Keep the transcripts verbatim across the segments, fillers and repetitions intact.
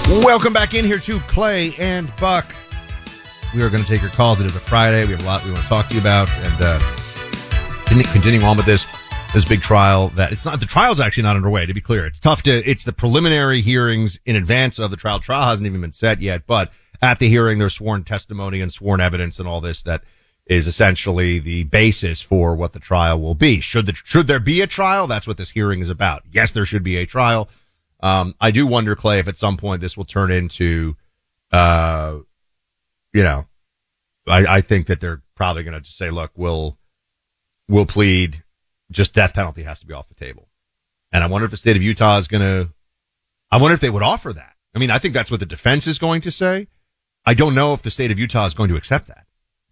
Welcome back in here to Clay and Buck. We are going to take your calls. It is a Friday. We have a lot we want to talk to you about. And uh, continuing on with this, this big trial that it's not, the trial's actually not underway, to be clear. It's tough to, it's the preliminary hearings in advance of the trial. Trial hasn't even been set yet, but at the hearing, there's sworn testimony and sworn evidence and all this that is essentially the basis for what the trial will be. Should the, should there be a trial? That's what this hearing is about. Yes, there should be a trial. Um, I do wonder, Clay, if at some point this will turn into, uh, you know, I, I think that they're probably going to just say, look, we'll, we'll plead, just death penalty has to be off the table. And I wonder if the state of Utah is going to, I wonder if they would offer that. I mean, I think that's what the defense is going to say. I don't know if the state of Utah is going to accept that.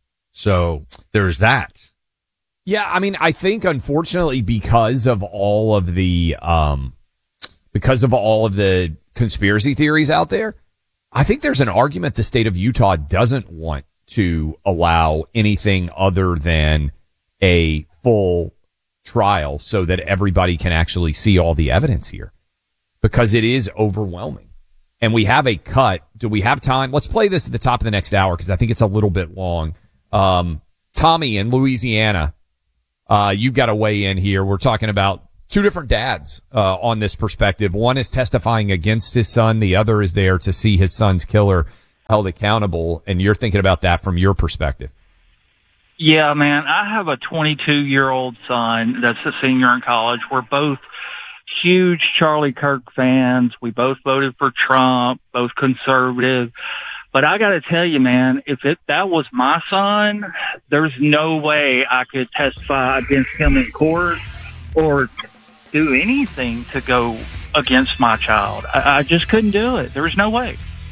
So there's that. Yeah. I mean, I think unfortunately because of all of the, um, Because of all of the conspiracy theories out there, I think there's an argument the state of Utah doesn't want to allow anything other than a full trial so that everybody can actually see all the evidence here, because it is overwhelming. And we have a cut. Do we have time? Let's play this at the top of the next hour because I think it's a little bit long. Um, Tommy in Louisiana, uh, you've got to weigh in here. We're talking about two different dads uh, on this perspective. One is testifying against his son. The other is there to see his son's killer held accountable. And you're thinking about that from your perspective. Yeah, man. I have a twenty-two-year-old son that's a senior in college. We're both huge Charlie Kirk fans. We both voted for Trump, both conservative. But I got to tell you, man, if it, that was my son, there's no way I could testify against him in court or do anything to go against my child. I, I just couldn't do it. There was no way.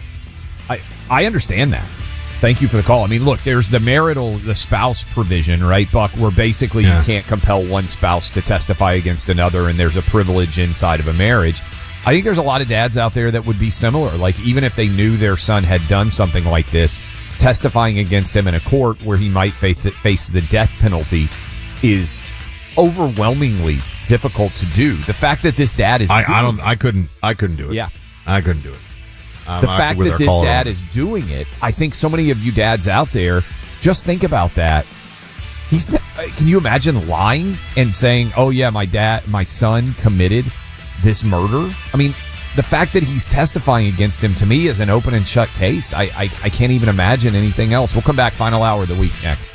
I, I understand that. Thank you for the call. I mean, look, there's the marital, the spouse provision, right, Buck, where basically yeah. you can't compel one spouse to testify against another, and there's a privilege inside of a marriage. I think there's a lot of dads out there that would be similar. Like, even if they knew their son had done something like this, testifying against him in a court where he might face, face the death penalty is overwhelmingly difficult to do. The fact that this dad is I, doing I don't I couldn't I couldn't do it. Yeah. I couldn't do it. Um, the fact that this dad is doing it, I think so many of you dads out there, just think about that. He's not, can you imagine lying and saying, "Oh yeah, my dad, my son committed this murder"? I mean, the fact that he's testifying against him to me is an open and shut case. I I, I can't even imagine anything else. We'll come back, final hour of the week next.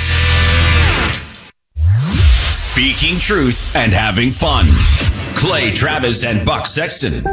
Speaking truth and having fun. Clay Travis and Buck Sexton.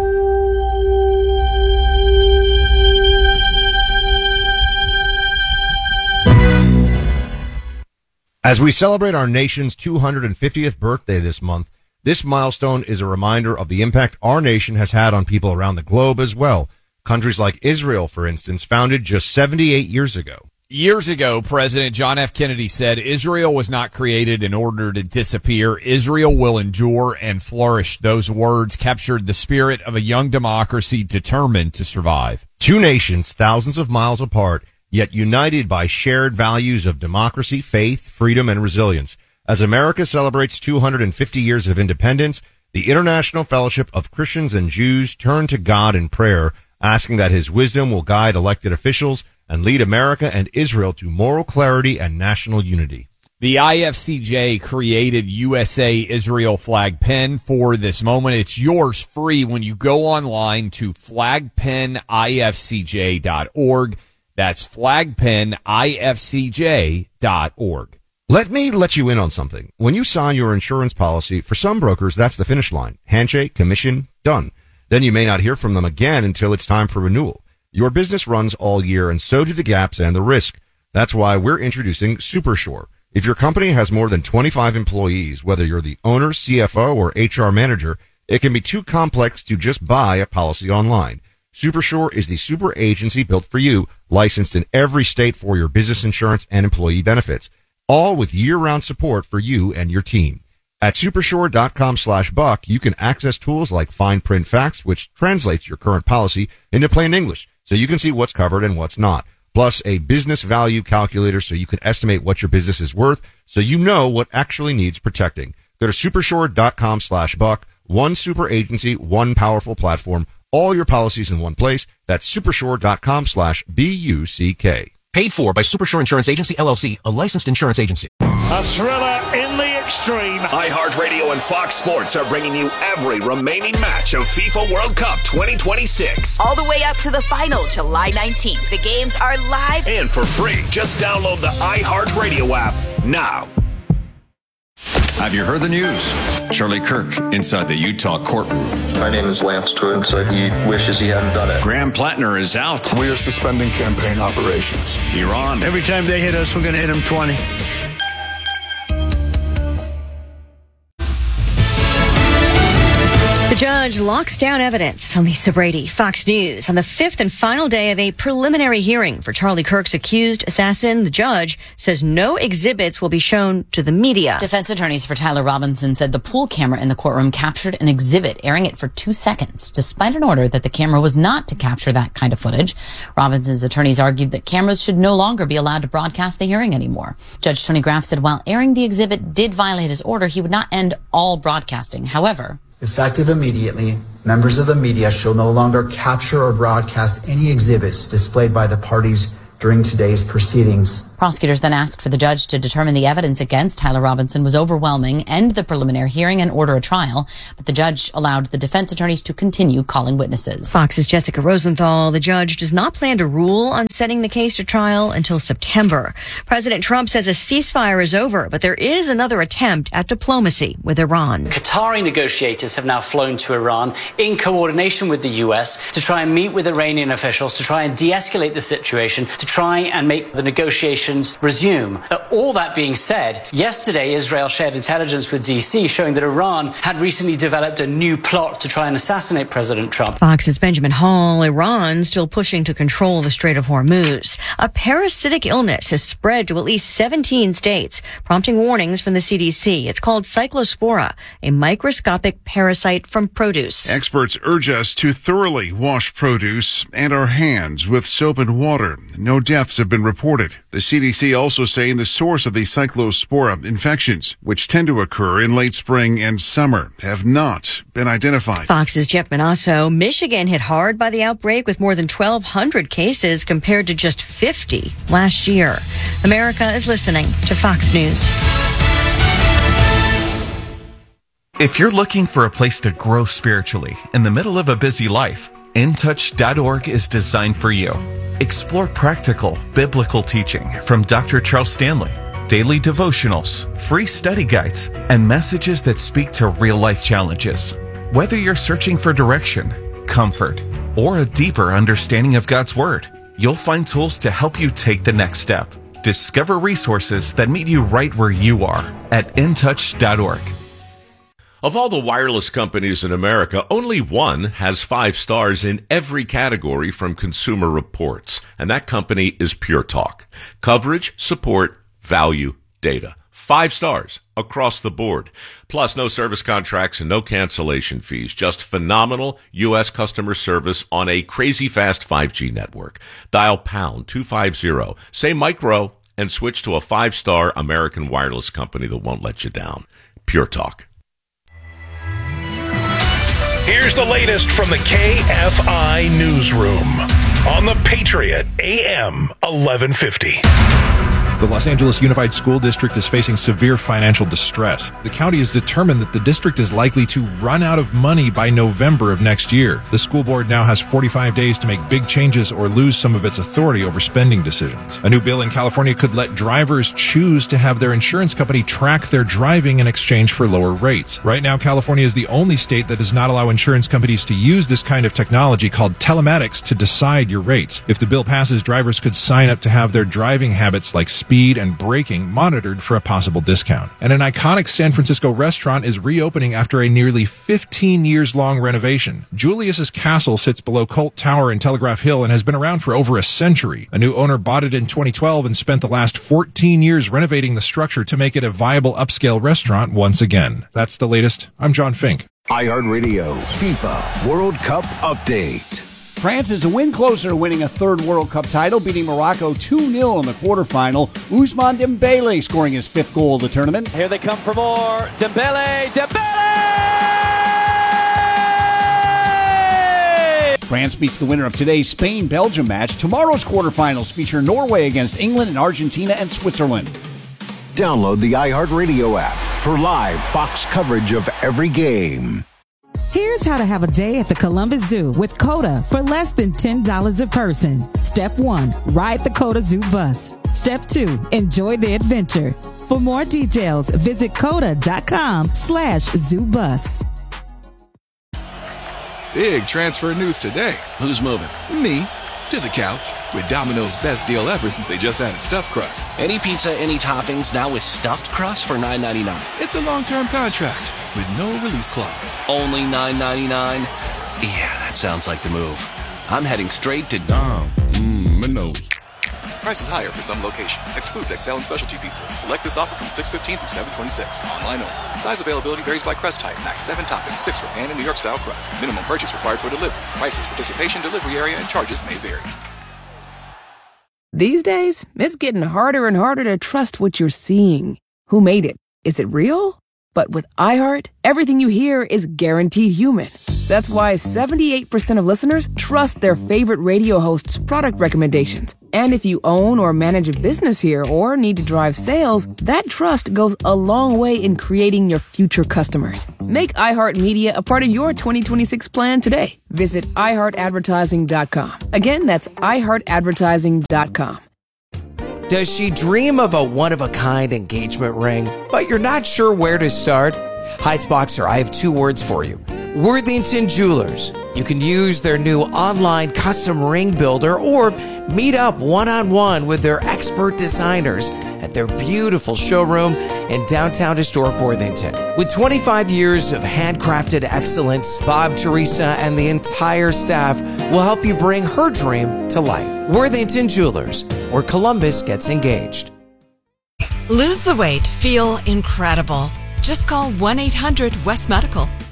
As we celebrate our nation's two hundred fiftieth birthday this month, this milestone is a reminder of the impact our nation has had on people around the globe as well. Countries like Israel, for instance, founded just seventy-eight years ago. Years ago, President John F. Kennedy said, Israel was not created in order to disappear. Israel will endure and flourish. Those words captured the spirit of a young democracy determined to survive. Two nations thousands of miles apart, yet united by shared values of democracy, faith, freedom, and resilience. As America celebrates two hundred fifty years of independence, the International Fellowship of Christians and Jews turn to God in prayer, asking that his wisdom will guide elected officials and lead America and Israel to moral clarity and national unity. The I F C J created U S A Israel flag pin for this moment. It's yours free when you go online to flag pin I F C J dot org. That's flag pin I F C J dot org. Let me let you in on something. When you sign your insurance policy, for some brokers, that's the finish line. Handshake, commission, done. Then you may not hear from them again until it's time for renewal. Your business runs all year, and so do the gaps and the risk. That's why we're introducing SuperSure. If your company has more than twenty-five employees, whether you're the owner, C F O, or H R manager, it can be too complex to just buy a policy online. SuperSure is the super agency built for you, licensed in every state for your business insurance and employee benefits, all with year-round support for you and your team. At supersure.com slash buck, you can access tools like fine print facts, which translates your current policy into plain English, so you can see what's covered and what's not. Plus a business value calculator so you can estimate what your business is worth, so you know what actually needs protecting. Go to supersure.com slash buck. One super agency, one powerful platform, All your policies in one place. That's supershore.com slash B-U-C-K. Paid for by Supershore Insurance Agency, L L C, a licensed insurance agency. A thriller in the extreme. iHeartRadio and Fox Sports are bringing you every remaining match of FIFA World Cup twenty twenty-six. All the way up to the final, July nineteenth. The games are live and for free. Just download the iHeartRadio app now. Have you heard the news? Charlie Kirk inside the Utah courtroom. My name is Lance Twiggs. He wishes he hadn't done it. Graham Plattner is out. We are suspending campaign operations. Iran. Every time they hit us, we're going to hit them twenty. The judge locks down evidence on Lisa Brady. Fox News. On the fifth and final day of a preliminary hearing for Charlie Kirk's accused assassin, the judge says no exhibits will be shown to the media. Defense attorneys for Tyler Robinson said the pool camera in the courtroom captured an exhibit, airing it for two seconds, despite an order that the camera was not to capture that kind of footage. Robinson's attorneys argued that cameras should no longer be allowed to broadcast the hearing anymore. Judge Tony Graff said while airing the exhibit did violate his order, he would not end all broadcasting. However, effective immediately, members of the media shall no longer capture or broadcast any exhibits displayed by the parties during today's proceedings. Prosecutors then asked for the judge to determine the evidence against Tyler Robinson was overwhelming, end the preliminary hearing, and order a trial. But the judge allowed the defense attorneys to continue calling witnesses. Fox's Jessica Rosenthal. The judge does not plan to rule on setting the case to trial until September. President Trump says a ceasefire is over, but there is another attempt at diplomacy with Iran. Qatari negotiators have now flown to Iran in coordination with the U S to try and meet with Iranian officials, to try and de-escalate the situation, to try and make the negotiations resume. Uh, all that being said, yesterday Israel shared intelligence with D C showing that Iran had recently developed a new plot to try and assassinate President Trump. Fox's Benjamin Hall. Iran still pushing to control the Strait of Hormuz. A parasitic illness has spread to at least seventeen states, prompting warnings from the C D C. It's called Cyclospora, a microscopic parasite from produce. Experts urge us to thoroughly wash produce and our hands with soap and water. No deaths have been reported. The C D C also saying the source of the Cyclospora infections, which tend to occur in late spring and summer, have not been identified. Fox's Jeff Manasso. Michigan hit hard by the outbreak with more than twelve hundred cases compared to just fifty last year. America is listening to Fox News. If you're looking for a place to grow spiritually in the middle of a busy life, in touch dot org is designed for you. Explore practical, biblical teaching from Doctor Charles Stanley, daily devotionals, free study guides, and messages that speak to real-life challenges. Whether you're searching for direction, comfort, or a deeper understanding of God's Word, you'll find tools to help you take the next step. Discover resources that meet you right where you are at in touch dot org. Of all the wireless companies in America, only one has five stars in every category from Consumer Reports, and that company is Pure Talk. Coverage, support, value, data. Five stars across the board. Plus, no service contracts and no cancellation fees. Just phenomenal U S customer service on a crazy fast five G network. Dial pound two fifty, say micro, and switch to a five-star American wireless company that won't let you down. Pure Talk. Here's the latest from the K F I Newsroom on the Patriot A M eleven fifty. The Los Angeles Unified School District is facing severe financial distress. The county is determined that the district is likely to run out of money by November of next year. The school board now has forty-five days to make big changes or lose some of its authority over spending decisions. A new bill in California could let drivers choose to have their insurance company track their driving in exchange for lower rates. Right now, California is the only state that does not allow insurance companies to use this kind of technology called telematics to decide your rates. If the bill passes, drivers could sign up to have their driving habits like speed and braking monitored for a possible discount. And an iconic San Francisco restaurant is reopening after a nearly fifteen years long renovation. Julius's Castle sits below Colt Tower in Telegraph Hill and has been around for over a century. A new owner bought it in twenty twelve and spent the last fourteen years renovating the structure to make it a viable upscale restaurant once again. That's the latest. I'm John Fink. iHeartRadio FIFA World Cup Update. France is a win closer to winning a third World Cup title, beating Morocco two nil in the quarterfinal. Ousmane Dembele scoring his fifth goal of the tournament. Here they come for more. Dembele! Dembele! France beats the winner of today's Spain-Belgium match. Tomorrow's quarterfinals feature Norway against England and Argentina and Switzerland. Download the iHeartRadio app for live Fox coverage of every game. Here's how to have a day at the Columbus Zoo with COTA for less than ten dollars a person. Step one, ride the COTA Zoo bus. Step two, enjoy the adventure. For more details, visit COTA.com slash zoo bus. Big transfer news today. Who's moving? Me. To the couch. With Domino's best deal ever since they just added stuffed crust. Any pizza, any toppings, now with stuffed crust for nine ninety-nine. It's a long-term contract with no release clause. Only nine ninety-nine? Yeah, that sounds like the move. I'm heading straight to Dom. Mmm, Minos. Prices higher for some locations. Excludes X L and specialty pizzas. Select this offer from six fifteen through seven twenty-six. Online only. Size availability varies by crust type. Max seven toppings, six for pan and New York style crust. Minimum purchase required for delivery. Prices, participation, delivery area, and charges may vary. These days, it's getting harder and harder to trust what you're seeing. Who made it? Is it real? But with iHeart, everything you hear is guaranteed human. That's why seventy-eight percent of listeners trust their favorite radio host's product recommendations. And if you own or manage a business here or need to drive sales, that trust goes a long way in creating your future customers. Make iHeartMedia a part of your twenty twenty-six plan today. Visit i heart advertising dot com. Again, that's i heart advertising dot com. Does she dream of a one-of-a-kind engagement ring, but you're not sure where to start? Heights-Boxer, I have two words for you. Worthington Jewelers. You can use their new online custom ring builder or meet up one-on-one with their expert designers at their beautiful showroom in downtown historic Worthington. With twenty-five years of handcrafted excellence, Bob, Teresa, and the entire staff will help you bring her dream to life. Worthington Jewelers, where Columbus gets engaged. Lose the weight, feel incredible. Just call one eight hundred West Medical.